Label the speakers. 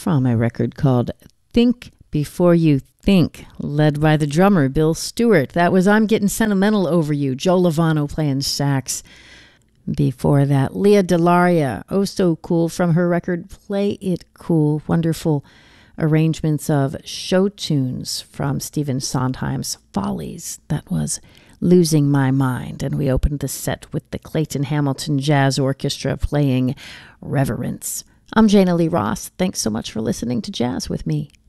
Speaker 1: from a record called Think Before You Think, led by the drummer Bill Stewart. That was I'm Getting Sentimental Over You, Joe Lovano playing sax. Before that, Leah Delaria, oh so cool, from her record Play It Cool. Wonderful arrangements of show tunes from Stephen Sondheim's Follies. That was Losing My Mind. And we opened the set with the Clayton Hamilton Jazz Orchestra playing Reverence. I'm Jana Lee Ross. Thanks so much for listening to Jazz with me.